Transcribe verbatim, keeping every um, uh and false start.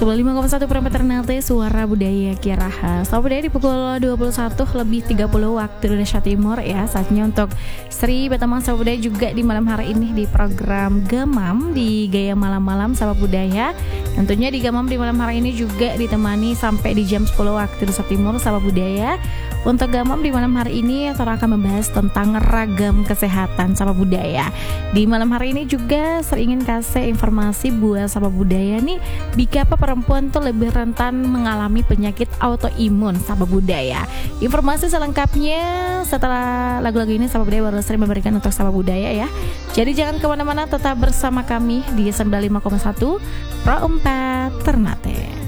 sembilan puluh lima koma satu Pramet Ternate, Suara Budaya Kiaraha. Selamat budaya di pukul dua puluh satu lebih tiga puluh waktu Indonesia Timur ya. Saatnya untuk Sri Batamang Sapa Budaya juga di malam hari ini di program Gamam di Gaya Malam-Malam Sapa Budaya. Tentunya di Gamam di malam hari ini juga ditemani sampai di jam sepuluh waktu Indonesia Timur Sapa Budaya. Untuk Gamam di malam hari ini Tora akan membahas tentang ragam kesehatan Sapa Budaya. Di malam hari ini juga saya ingin kasih informasi buat Sapa Budaya nih, bika apa perempuan tuh lebih rentan mengalami penyakit autoimun Sapa Budaya. Informasi selengkapnya setelah lagu-lagu ini Sapa Budaya baru sering memberikan untuk Sapa Budaya ya. Jadi jangan kemana-mana, tetap bersama kami di sembilan puluh lima koma satu Pro empat Ternate.